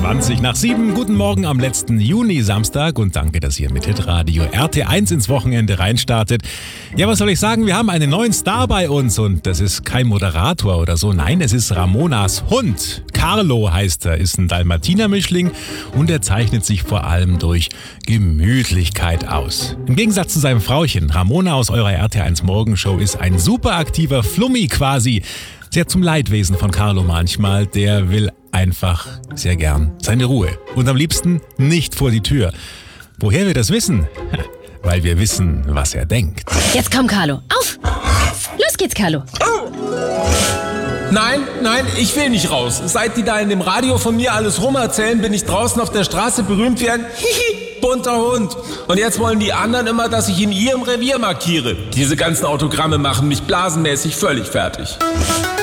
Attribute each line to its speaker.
Speaker 1: 20 nach 7. Guten Morgen am letzten Juni-Samstag und danke, dass ihr mit Hitradio RT1 ins Wochenende reinstartet. Ja, was soll ich sagen? Wir haben einen neuen Star bei uns und das ist kein Moderator oder so. Nein, es ist Ramonas Hund. Carlo heißt er, ist ein Dalmatiner-Mischling und er zeichnet sich vor allem durch Gemütlichkeit aus. Im Gegensatz zu seinem Frauchen, Ramona aus eurer RT1 Morgenshow ist ein super aktiver Flummi quasi. Sehr zum Leidwesen von Carlo manchmal, der will einfach sehr gern seine Ruhe. Und am liebsten nicht vor die Tür. Woher wir das wissen? Weil wir wissen, was er denkt.
Speaker 2: Jetzt komm, Carlo. Auf! Los geht's, Carlo.
Speaker 3: Nein, ich will nicht raus. Seit die da in dem Radio von mir alles rumerzählen, bin ich draußen auf der Straße berühmt wie ein bunter Hund. Und jetzt wollen die anderen immer, dass ich in ihrem Revier markiere. Diese ganzen Autogramme machen mich blasenmäßig völlig fertig.